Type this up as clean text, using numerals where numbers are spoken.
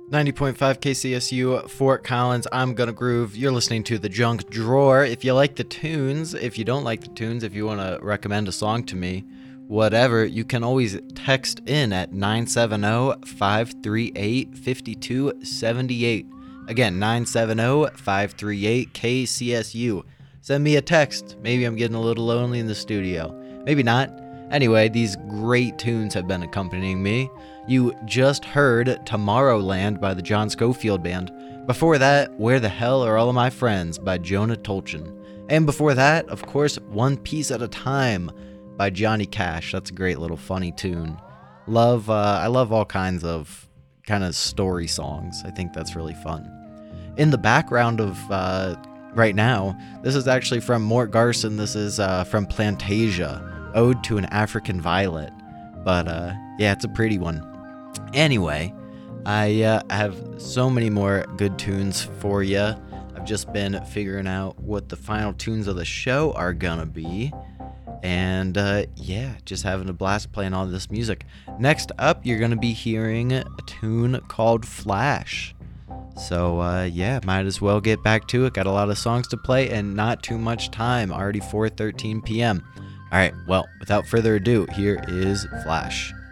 90.5 KCSU, Fort Collins. I'm Gonna Groove. You're listening to The Junk Drawer. If you like the tunes, if you don't like the tunes, if you want to recommend a song to me, whatever, you can always text in at 970-538-5278. Again, 970-538-KCSU. Send me a text. Maybe I'm getting a little lonely in the studio. Maybe not. Anyway, these great tunes have been accompanying me. You just heard Tomorrowland by the John Scofield Band. Before that, Where the Hell Are All of My Friends by Jonah Tolchin. And before that, of course, One Piece at a Time by Johnny Cash. That's a great little funny tune. I love all kinds of kind of story songs. I think that's really fun. In the background of right now, this is actually from Mort Garson. This is from Plantasia, Ode to an African Violet. But yeah, it's a pretty one. Anyway, I have so many more good tunes for you. I've just been figuring out what the final tunes of the show are gonna be. And yeah, just having a blast playing all this music. Next up, you're gonna be hearing a tune called Flash. So yeah, might as well get back to it. Got a lot of songs to play and not too much time. Already 4:13 p.m. All right, well, without further ado, here is Flash.